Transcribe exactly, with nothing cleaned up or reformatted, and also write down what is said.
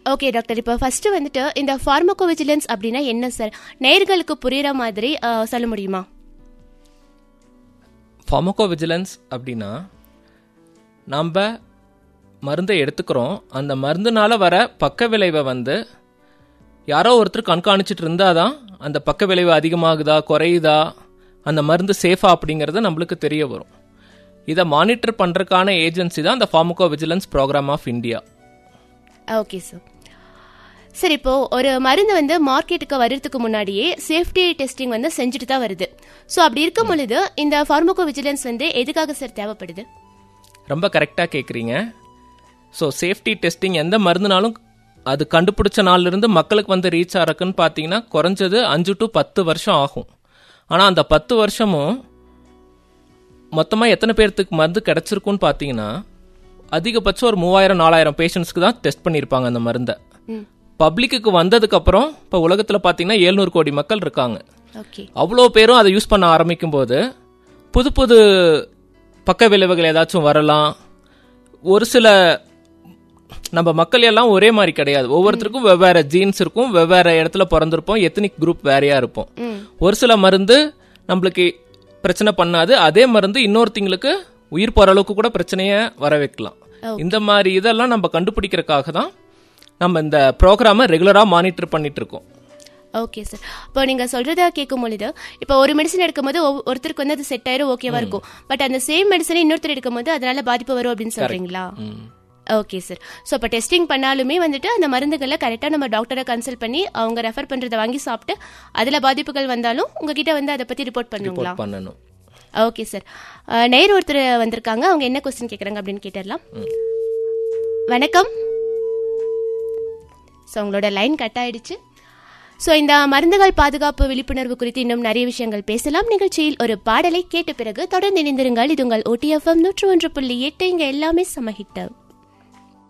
Okay doctor, இப்போ first வந்துட்டு இந்த ஃபார்மகோ விஜிலன்ஸ் அப்படின்னா என்ன சார், நேயர்களுக்கு புரியுற மாதிரி சொல்ல முடியுமா? ஃபார்மகோ விஜிலன்ஸ் அப்படின்னா நம்ம மருந்தை எடுத்துக்கிறோம், அந்த மருந்துனால வர பக்க விளைவை வந்து யாரோ ஒருத்தர் கண்காணிச்சிட்டு இருந்தால் தான் அந்த பக்க விளைவு அதிகமாகுதா குறையுதா, அந்த மருந்து சேஃபா அப்படிங்கிறது நம்மளுக்கு தெரிய வரும். இதை மானிட்டர் பண்ணுறதுக்கான ஏஜென்சி தான் இந்த pharmaco vigilance programme of India. Okay sir. சரி, இப்போ ஒரு மருந்து வந்து மார்க்கெட்டுக்கு வர்றதுக்கு முன்னாடியே சேஃப்டி டெஸ்டிங் வந்து செஞ்சுட்டு தான் வருது. ஸோ அப்படி இருக்கும் பொழுது இந்த ஃபார்மகோ விஜிலன்ஸ் வந்து எதுக்காக சார் தேவைப்படுது? ரொம்ப கரெக்டாக கேட்குறீங்க. ஸோ சேஃப்டி டெஸ்டிங் எந்த மருந்துனாலும் அது கண்டுபிடிச்ச நாள்லேருந்து மக்களுக்கு வந்து ரீச் ஆகிறக்குன்னு பார்த்தீங்கன்னா குறைஞ்சது அஞ்சு டு பத்து வருஷம் ஆகும். ஆனால் அந்த பத்து வருஷமும் மொத்தமாக எத்தனை பேர்த்துக்கு மருந்து கிடச்சிருக்குன்னு பார்த்தீங்கன்னா அதிகபட்சம் ஒரு மூவாயிரம் நாலாயிரம் பேஷண்ட்ஸ்க்கு தான் டெஸ்ட் பண்ணியிருப்பாங்க அந்த மருந்தை. பப்ளிக்கு வந்ததுக்கப்புறம் இப்போ உலகத்தில் பார்த்தீங்கன்னா எழுநூறு கோடி மக்கள் இருக்காங்க. அவ்வளோ பேரும் அதை யூஸ் பண்ண ஆரம்பிக்கும் போது புது புது பக்க விளைவுகள் ஏதாச்சும் வரலாம். ஒரு சில நம்ம மக்கள் எல்லாம் ஒரே மாதிரி கிடையாது, ஒவ்வொருத்தருக்கும் வெவ்வேறு ஜீன்ஸ் இருக்கும், வெவ்வேறு இடத்துல பிறந்திருப்போம், எத்தனிக் குரூப் வேறையா இருப்போம். ஒரு சில மருந்து நம்மளுக்கு பிரச்சனை பண்ணாது, அதே மருந்து இன்னொருத்தங்களுக்கு உயிர் போற அளவுக்கு கூட பிரச்சனைய வர வைக்கலாம். இந்த மாதிரி இதெல்லாம் நம்ம கண்டுபிடிக்கிறதுக்காக தான் நம்ம இந்த ப்ரோக்ராமை ரெகுலரா மானிட்டர் பண்ணிட்டு இருக்கோம். Okay sir. இப்போ நீங்க சொல்றதா கேட்கும் பொழுது இப்போ ஒரு மெடிசன் எடுக்கும்போது ஒருத்தருக்கு வந்து அது செட் ஆயிரும், ஓகேவா இருக்கும். பட் அந்த சேம் மெடிசனை இன்னொருத்தர் எடுக்கும்போது அதனால பாதிப்பு வரும் அப்படின்னு சொல்றீங்களா? Okay sir. ஸோ இப்போ டெஸ்டிங் பண்ணாலுமே வந்துட்டு அந்த மருந்துகளை கரெக்டாக நம்ம டாக்டரை கன்சல்ட் பண்ணி அவங்க ரெஃபர் பண்ணுறதை வாங்கி சாப்பிட்டு அதில் பாதிப்புகள் வந்தாலும் உங்ககிட்ட வந்து அதை பற்றி ரிப்போர்ட் பண்ணுங்களா? பண்ணணும். Okay sir. நேர் ஒருத்தர் வந்திருக்காங்க, அவங்க என்ன கொஸ்டின் கேட்குறாங்க அப்படின்னு கேட்டுடலாம். வணக்கம். ஸோ உங்களோட லைன் கட் ஆயிடுச்சு. ஸோ இந்த மருந்துகள் பாதுகாப்பு விழிப்புணர்வு குறித்து இன்னும் நிறைய விஷயங்கள் பேசலாம். நிகழ்ச்சியில் ஒரு பாடலை கேட்ட பிறகு தொடர்ந்து இணைந்திருங்கள். இது உங்கள் ஓடிஎஃப்எம் நூற்று ஒன்று புள்ளி எட்டு. இங்கே எல்லாமே சமஹிட்.